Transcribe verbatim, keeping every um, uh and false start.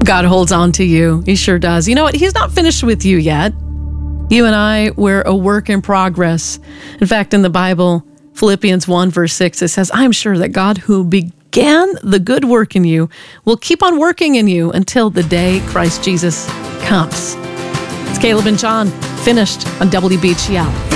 God holds on to you. He sure does. You know what? He's not finished with you yet. You and I, we're a work in progress. In fact, in the Bible, Philippians one verse six, it says, I'm sure that God who began the good work in you will keep on working in you until the day Christ Jesus comes. It's Caleb and John, finished on W B G L.